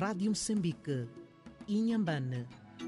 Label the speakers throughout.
Speaker 1: Rádio Moçambique, Inhambane.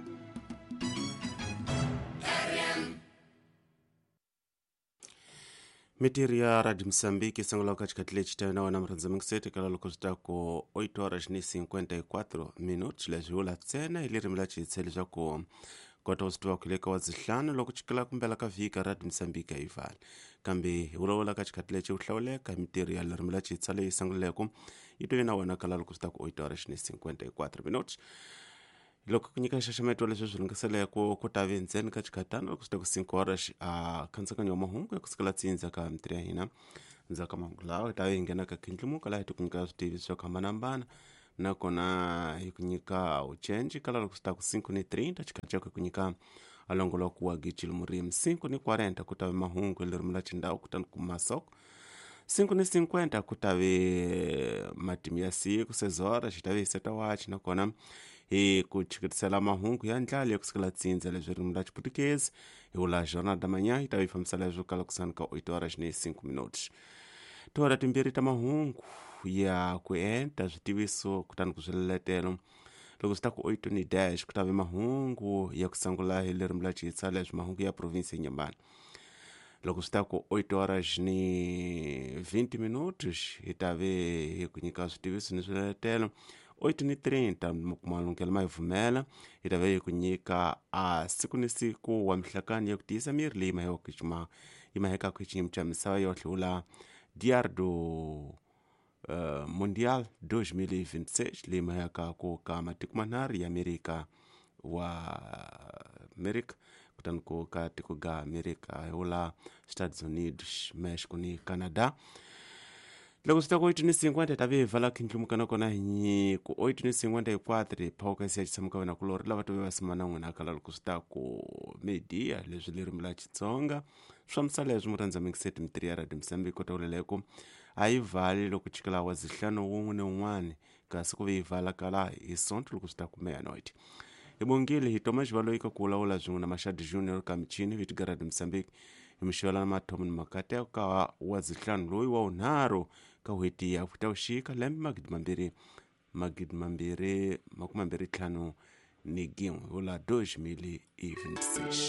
Speaker 2: Mitiri ya Rádio Moçambique sangula katika kile chitana wana mranzaming sete kala lukusta ko 8 horas ni 54 minutos la jula tsena ilirimla chitseli jako kota usitua kuleka wazihlanu lokuchikala kumbela kavika Rádio Moçambique aivali kambi ulawula katika kile chiuhlawuleka mitiri ya lirimla chitsale isanguleko ito ina wana kala lukusta ko 8 horas ni 54 minutos loko kunyika shashametu leswi swi lungiseleko ku ta vindzeni ka chikhatano loko swi ta ku 5 horas a khantsakanya wa mahungu ya kusikala tsindza ka mitiri ya hina ndzaka mahungu lawa hi ta hi nghena ka khindlumuka laha hi ti ku nyika switivi swa ku hambanahambana nakona hi ku nyika ucenci kala loko swi ta ku 5:30 chikhacha ku nyika alongolo kuwa gichil murimi 5:40 ku ta mahungu lirimi la chindhawu kutani ku masoko 5:50 ku ta matimi ya siku 6 horas hi ta hi seta watch nakona hi ku chikitisela mahungu ya ndlala ya kusikala tsindza leswi ririmi la chiputukezi hi wula jornal da manhã hi ta hi fambisela leswi kala kusani ka 8 horas ni 5 minutos tora timbirhi ta mahungu ya ku enta switiviso kutani ku swileletelo loko swi ta ku 8:10 ku ta mahungu ya ku sangula hi ririmi la chitsa leswi mahungu ya provinsi ya Inhambane loko swi ta ku 8 horas ni 20 minutos hi ta hi ku nyika switiviso ni swileletelo 8:30 malungelo ma hi vhumela hi ta hi ku nyika a siku ni siku wa mihlakani ya ku tiyisa miri leyi yi mahekaka hi xiyimo xa misava yo hlula Diário Mundial 2026 leyi mahekaka ka matiko manharhu ya Amerika kutani ku ka tiko ga Amerika hi wula Estados Unidos, Mexico ni Canada loko swi ta ku 8:50 ta hi vala khindlumuka nakona hi ku 8:54 phawuka siya xitshamo ka vena kulori lava to va simana n'wina kala loko swi ta ku media leswi lerimi la Xitsonga swa leswi murhandzamiki seti mitiri ya Rádio Moçambique kota uleleko a yi vali loko chikala wa zihlanu wun'we ni wun'wana kasi ku ve yi vala kala hi sonto loko swi ta ku meya-noite hi bongile hi toma xivalo eka ku wulawula zwin'we na Mashadi Junior ka michini viti ga Rádio Moçambique hi mixivela na mathomo ni makateko ka wa zihlanu loyi wa unharhu ka hweti ya Vuxika lembe 2025 ni gin'we wula 2026